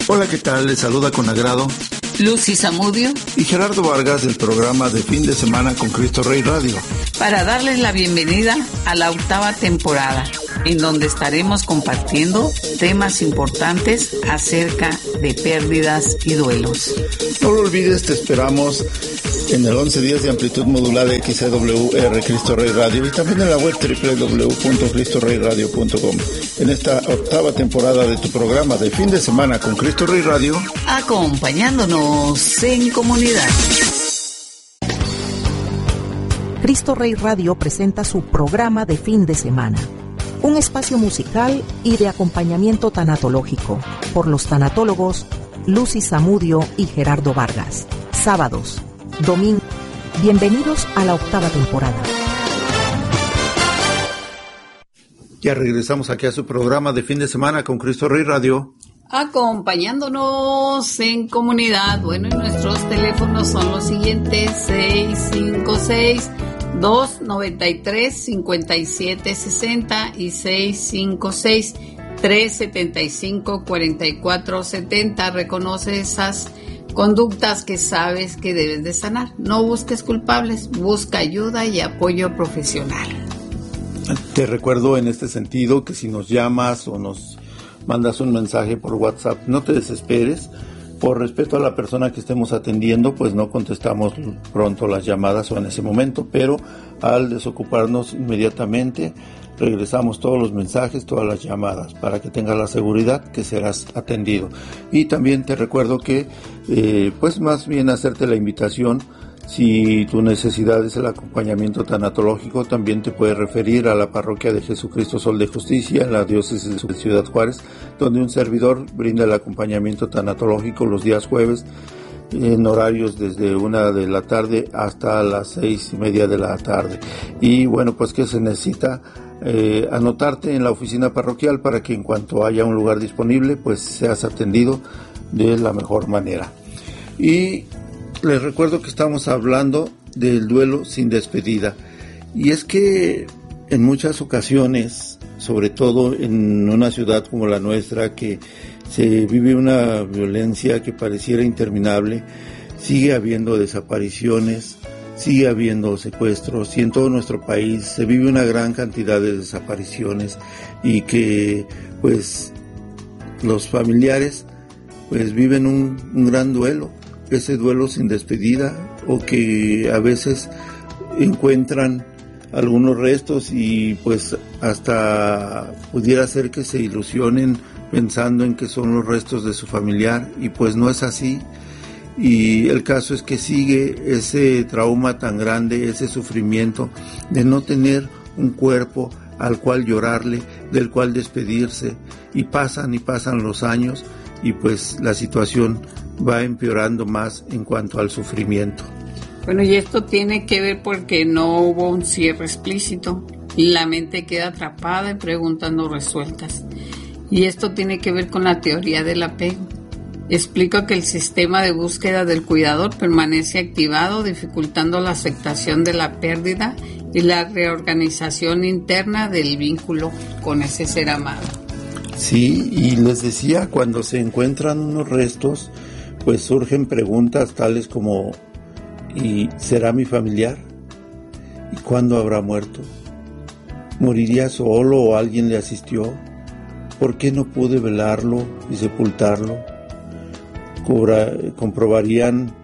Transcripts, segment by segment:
Hola, ¿qué tal? Les saluda con agrado Lucy Zamudio y Gerardo Vargas del programa de Fin de Semana con Cristo Rey Radio, para darles la bienvenida a la 8ª temporada, en donde estaremos compartiendo temas importantes acerca de pérdidas y duelos. No lo olvides, te esperamos en el 11 días de amplitud modulada XCWR Cristo Rey Radio y también en la web www.cristoreyradio.com. En esta 8ª temporada de tu programa de Fin de Semana con Cristo Rey Radio, acompañándonos en comunidad. Cristo Rey Radio presenta su programa de fin de semana, un espacio musical y de acompañamiento tanatológico por los tanatólogos Lucy Zamudio y Gerardo Vargas. Sábados, domingo. Bienvenidos a la 8ª temporada. Ya regresamos aquí a su programa de Fin de Semana con Cristo Rey Radio, acompañándonos en comunidad. Bueno, y nuestros teléfonos son los siguientes: 656-293-5760 y 656-375-4470. Reconoce esas conductas que sabes que debes de sanar. No busques culpables, busca ayuda y apoyo profesional. Te recuerdo en este sentido que si nos llamas o nos mandas un mensaje por WhatsApp, no te desesperes. Por respeto a la persona que estemos atendiendo, pues no contestamos pronto las llamadas o en ese momento, pero al desocuparnos inmediatamente regresamos todos los mensajes, todas las llamadas, para que tengas la seguridad que serás atendido. Y también te recuerdo que, pues más bien hacerte la invitación. Si tu necesidad es el acompañamiento tanatológico, también te puedes referir a la Parroquia de Jesucristo Sol de Justicia en la diócesis de Ciudad Juárez, donde un servidor brinda el acompañamiento tanatológico los días jueves en horarios desde 1 de la tarde hasta las 6:30 de la tarde. Y bueno, pues que se necesita anotarte en la oficina parroquial para que en cuanto haya un lugar disponible, pues seas atendido de la mejor manera. Y les recuerdo que estamos hablando del duelo sin despedida. Y es que en muchas ocasiones, sobre todo en una ciudad como la nuestra, que se vive una violencia que pareciera interminable, sigue habiendo desapariciones, sigue habiendo secuestros, y en todo nuestro país se vive una gran cantidad de desapariciones, y que pues los familiares pues viven un gran duelo, ese duelo sin despedida, o que a veces encuentran algunos restos y pues hasta pudiera ser que se ilusionen pensando en que son los restos de su familiar, y pues no es así. Y el caso es que sigue ese trauma tan grande, ese sufrimiento de no tener un cuerpo al cual llorarle, del cual despedirse, y pasan los años, y pues la situación va empeorando más en cuanto al sufrimiento. Bueno, y esto tiene que ver porque no hubo un cierre explícito y la mente queda atrapada en preguntas no resueltas. Y esto tiene que ver con la teoría del apego. Explica que el sistema de búsqueda del cuidador permanece activado, dificultando la aceptación de la pérdida y la reorganización interna del vínculo con ese ser amado. Sí, y les decía, cuando se encuentran unos restos, pues surgen preguntas tales como: ¿y será mi familiar? ¿Y cuándo habrá muerto? ¿Moriría solo o alguien le asistió? ¿Por qué no pude velarlo y sepultarlo? ¿Comprobarían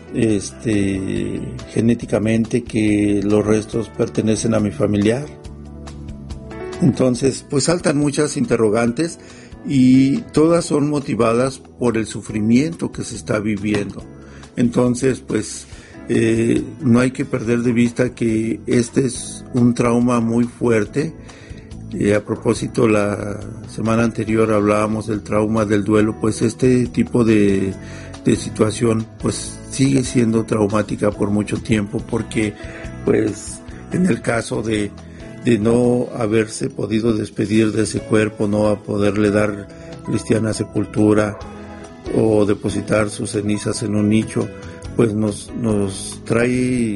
genéticamente que los restos pertenecen a mi familiar? Entonces, pues saltan muchas interrogantes, y todas son motivadas por el sufrimiento que se está viviendo. Entonces, pues no hay que perder de vista que este es un trauma muy fuerte. A propósito, la semana anterior hablábamos del trauma del duelo, pues este tipo de situación pues sigue siendo traumática por mucho tiempo, porque pues en el caso de no haberse podido despedir de ese cuerpo, no poderle dar cristiana sepultura o depositar sus cenizas en un nicho, pues nos trae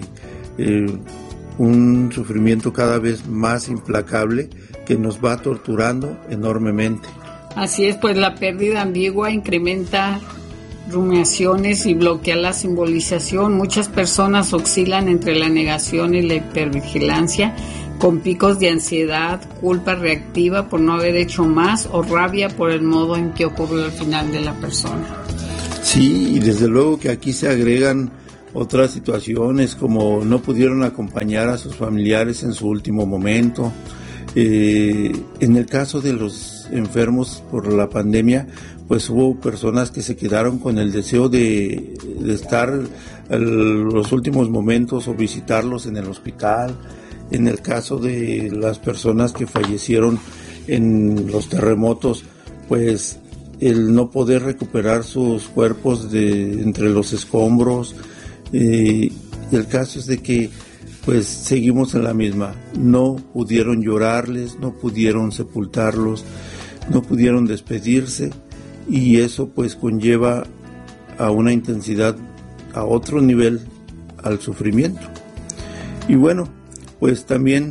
un sufrimiento cada vez más implacable que nos va torturando enormemente. Así es, pues la pérdida ambigua incrementa rumiaciones y bloquea la simbolización. Muchas personas oscilan entre la negación y la hipervigilancia, con picos de ansiedad, culpa reactiva por no haber hecho más o rabia por el modo en que ocurrió el final de la persona. Sí, y desde luego que aquí se agregan otras situaciones como no pudieron acompañar a sus familiares en su último momento. En el caso de los enfermos por la pandemia, pues hubo personas que se quedaron con el deseo de estar los últimos momentos o visitarlos en el hospital. En el caso de las personas que fallecieron en los terremotos, pues el no poder recuperar sus cuerpos de entre los escombros. El caso es de que pues seguimos en la misma. No pudieron llorarles, no pudieron sepultarlos, no pudieron despedirse, y eso pues conlleva a una intensidad, a otro nivel, al sufrimiento. Y bueno, pues también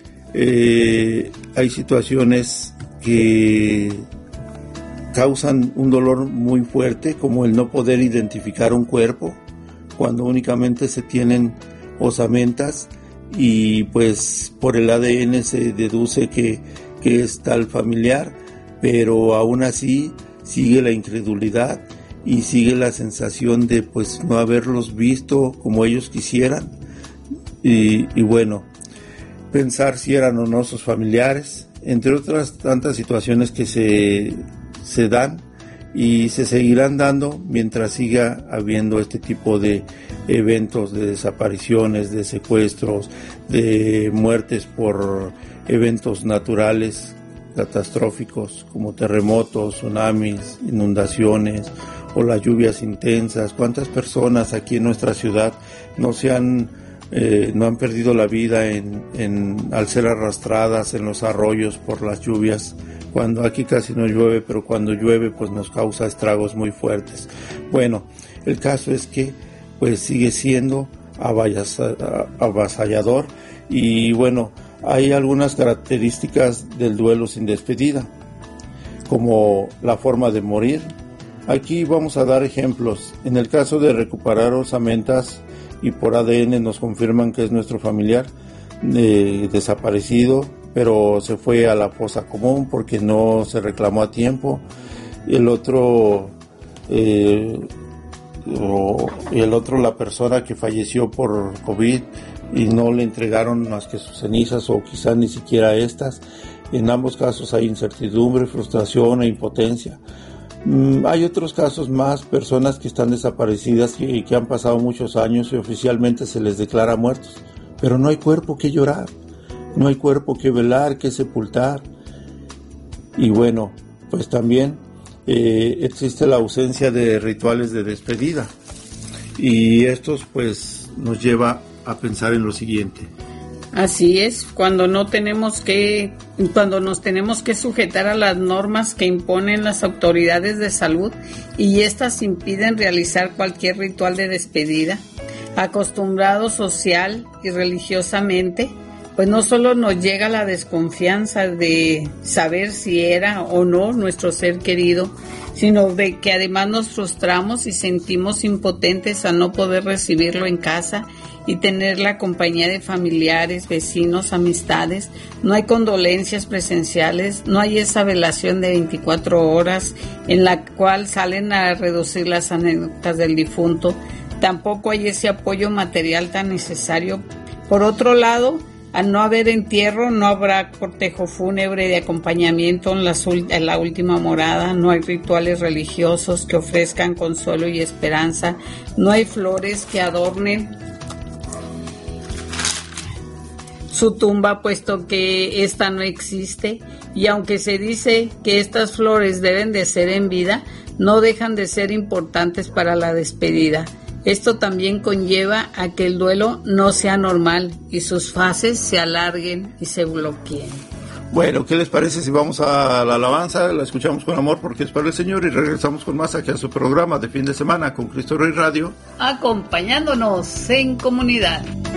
hay situaciones que causan un dolor muy fuerte, como el no poder identificar un cuerpo cuando únicamente se tienen osamentas, y pues por el ADN se deduce que es tal familiar, pero aún así sigue la incredulidad y sigue la sensación de pues no haberlos visto como ellos quisieran, y bueno, pensar si eran o no sus familiares, entre otras tantas situaciones que se dan y se seguirán dando mientras siga habiendo este tipo de eventos de desapariciones, de secuestros, de muertes por eventos naturales catastróficos como terremotos, tsunamis, inundaciones o las lluvias intensas. ¿Cuántas personas aquí en nuestra ciudad no han perdido la vida al ser arrastradas en los arroyos por las lluvias, cuando aquí casi no llueve, pero cuando llueve pues nos causa estragos muy fuertes? Bueno, el caso es que pues sigue siendo avasallador, y bueno, hay algunas características del duelo sin despedida, como la forma de morir. Aquí vamos a dar ejemplos. En el caso de recuperar osamentas y por ADN nos confirman que es nuestro familiar desaparecido, pero se fue a la fosa común porque no se reclamó a tiempo. El otro, la persona que falleció por COVID y no le entregaron más que sus cenizas, o quizás ni siquiera estas. En ambos casos hay incertidumbre, frustración e impotencia. Hay otros casos más, personas que están desaparecidas y que han pasado muchos años y oficialmente se les declara muertos, pero no hay cuerpo que llorar, no hay cuerpo que velar, que sepultar. Y bueno, pues también existe la ausencia de rituales de despedida, y estos pues nos lleva a pensar en lo siguiente. Así es, cuando nos tenemos que sujetar a las normas que imponen las autoridades de salud, y estas impiden realizar cualquier ritual de despedida, acostumbrado social y religiosamente, pues no solo nos llega la desconfianza de saber si era o no nuestro ser querido, sino de que además nos frustramos y sentimos impotentes a no poder recibirlo en casa y tener la compañía de familiares, vecinos, amistades. No hay condolencias presenciales, no hay esa velación de 24 horas en la cual salen a reducir las anécdotas del difunto. Tampoco hay ese apoyo material tan necesario. Por otro lado, al no haber entierro, no habrá cortejo fúnebre de acompañamiento en la última morada, no hay rituales religiosos que ofrezcan consuelo y esperanza, no hay flores que adornen su tumba, puesto que esta no existe, y aunque se dice que estas flores deben de ser en vida, no dejan de ser importantes para la despedida. Esto también conlleva a que el duelo no sea normal y sus fases se alarguen y se bloqueen. Bueno, ¿qué les parece si vamos a la alabanza? La escuchamos con amor porque es para el Señor, y regresamos con más aquí a su programa de fin de semana con Cristo Rey Radio. Acompañándonos en comunidad.